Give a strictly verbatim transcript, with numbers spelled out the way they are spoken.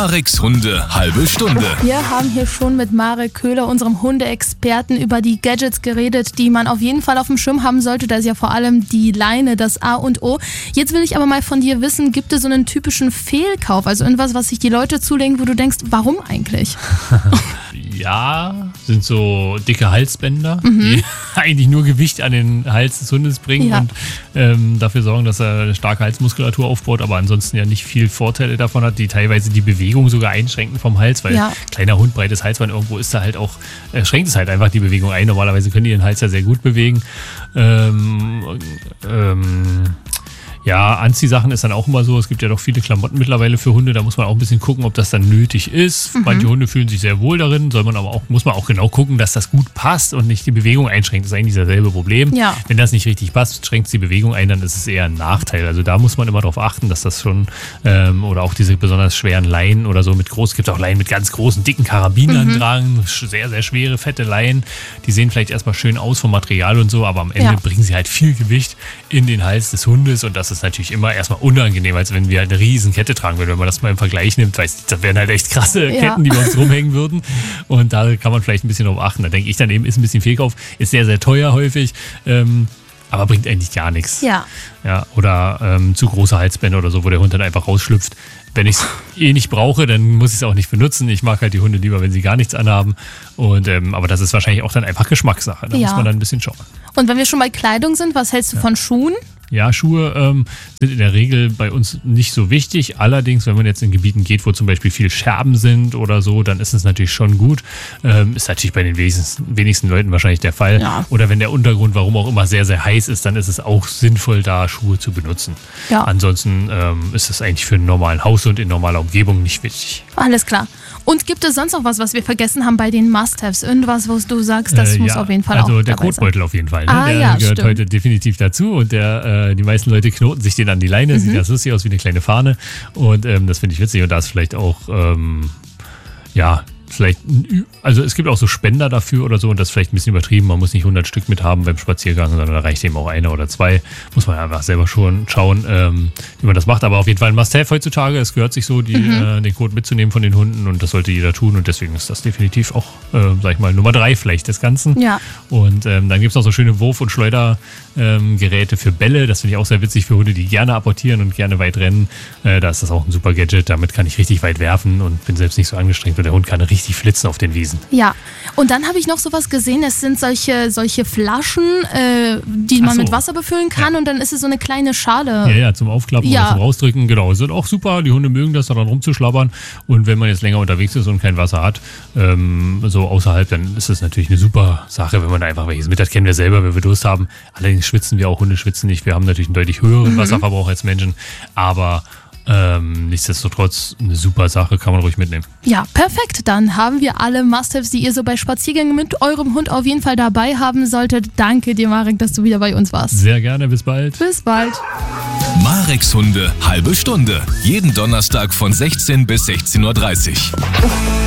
Mareks Hunde halbe Stunde. Wir haben hier schon mit Marek Köhler, unserem Hundeexperten, über die Gadgets geredet, die man auf jeden Fall auf dem Schirm haben sollte. Da ist ja vor allem die Leine das A und O. Jetzt will ich aber mal von dir wissen, gibt es so einen typischen Fehlkauf? Also irgendwas, was sich die Leute zulegen, wo du denkst, warum eigentlich? Ja, sind so dicke Halsbänder, Mhm. die eigentlich nur Gewicht an den Hals des Hundes bringen Ja. und ähm, dafür sorgen, dass er eine starke Halsmuskulatur aufbaut, aber ansonsten ja nicht viel Vorteile davon hat, die teilweise die Bewegung sogar einschränken vom Hals, weil Ja. kleiner Hund, breites Halsband, irgendwo ist da halt auch, äh, schränkt es halt einfach die Bewegung ein. Normalerweise können die den Hals ja sehr gut bewegen. Ähm, ähm, Ja, Anziehsachen ist dann auch immer so. Es gibt ja doch viele Klamotten mittlerweile für Hunde. Da muss man auch ein bisschen gucken, ob das dann nötig ist. Mhm. Manche Hunde fühlen sich sehr wohl darin. Soll man aber auch, muss man auch genau gucken, dass das gut passt und nicht die Bewegung einschränkt. Das ist eigentlich dasselbe Problem. Ja. Wenn das nicht richtig passt, schränkt es die Bewegung ein, dann ist es eher ein Nachteil. Also da muss man immer darauf achten, dass das schon, ähm, oder auch diese besonders schweren Leinen oder so mit groß, es gibt auch Leinen mit ganz großen, dicken Karabinern Mhm. dran, sehr, sehr schwere, fette Leinen. Die sehen vielleicht erstmal schön aus vom Material und so, aber am Ende Ja. bringen sie halt viel Gewicht in den Hals des Hundes und das ist natürlich immer erstmal unangenehm, als wenn wir halt eine riesen Kette tragen würden. Wenn man das mal im Vergleich nimmt, weiß, das wären halt echt krasse Ja. Ketten, die bei uns rumhängen würden. Und da kann man vielleicht ein bisschen drauf achten. Da denke ich dann eben, ist ein bisschen Fehlkauf, ist sehr, sehr teuer häufig, ähm, aber bringt eigentlich gar nichts. Ja. Ja, oder ähm, zu große Halsbänder oder so, wo der Hund dann einfach rausschlüpft. Wenn ich es eh nicht brauche, dann muss ich es auch nicht benutzen. Ich mag halt die Hunde lieber, wenn sie gar nichts anhaben. Und, ähm, aber das ist wahrscheinlich auch dann einfach Geschmackssache. Da Ja. muss man dann ein bisschen schauen. Und wenn wir schon bei Kleidung sind, was hältst du von Schuhen? Ja, Schuhe ähm, sind in der Regel bei uns nicht so wichtig. Allerdings, wenn man jetzt in Gebieten geht, wo zum Beispiel viel Scherben sind oder so, dann ist es natürlich schon gut. Ähm, ist natürlich bei den wenigsten, wenigsten Leuten wahrscheinlich der Fall. Ja. Oder wenn der Untergrund, warum auch immer, sehr, sehr heiß ist, dann ist es auch sinnvoll, da Schuhe zu benutzen. Ja. Ansonsten ähm, ist es eigentlich für einen normalen Haushund in normaler Umgebung nicht wichtig. Alles klar. Und gibt es sonst noch was, was wir vergessen haben bei den Must-Haves? Irgendwas, wo du sagst, das Äh, muss ja, auf jeden Fall also auch der dabei sein? Kotbeutel auf jeden Fall. Ne? Ah, der ja, gehört stimmt. heute definitiv dazu und der, äh, die meisten Leute knoten sich den an die Leine. Mhm. Sieht ganz lustig aus wie eine kleine Fahne und ähm, das finde ich witzig und da ist vielleicht auch, ähm, ja, vielleicht, ein Ü- also es gibt auch so Spender dafür oder so und das ist vielleicht ein bisschen übertrieben. Man muss nicht hundert Stück mit haben beim Spaziergang, sondern da reicht eben auch einer oder zwei. Muss man einfach selber schon schauen, ähm, wie man das macht. Aber auf jeden Fall ein Must-Have heutzutage. Es gehört sich so, die, Mhm. äh, den Kot mitzunehmen von den Hunden und das sollte jeder tun und deswegen ist das definitiv auch, äh, sag ich mal, Nummer drei vielleicht des Ganzen. Ja. Und ähm, dann gibt es noch so schöne Wurf- und Schleudergeräte ähm, Geräte für Bälle. Das finde ich auch sehr witzig für Hunde, die gerne apportieren und gerne weit rennen. Äh, da ist das auch ein super Gadget. Damit kann ich richtig weit werfen und bin selbst nicht so angestrengt und der Hund kann richtig flitzen auf den Wiesen. Ja, und dann habe ich noch sowas gesehen, es sind solche, solche Flaschen, äh, die Ach man so. mit Wasser befüllen kann Ja. und dann ist es so eine kleine Schale. Ja, ja, zum Aufklappen Ja. oder zum Rausdrücken, genau. Sind auch super, die Hunde mögen das, daran rumzuschlabbern. Und wenn man jetzt länger unterwegs ist und kein Wasser hat, ähm, so außerhalb, dann ist das natürlich eine super Sache, wenn man da einfach welches mit hat. Kennen wir selber, wenn wir Durst haben. Allerdings schwitzen wir auch, Hunde schwitzen nicht. Wir haben natürlich einen deutlich höheren Mhm. Wasserverbrauch als Menschen, aber ähm, nichtsdestotrotz eine super Sache, kann man ruhig mitnehmen. Ja, perfekt. Dann haben wir alle Must-Haves, die ihr so bei Spaziergängen mit eurem Hund auf jeden Fall dabei haben solltet. Danke dir, Marek, dass du wieder bei uns warst. Sehr gerne, bis bald. Bis bald. Mareks Hunde halbe Stunde. Jeden Donnerstag von sechzehn bis sechzehn Uhr dreißig.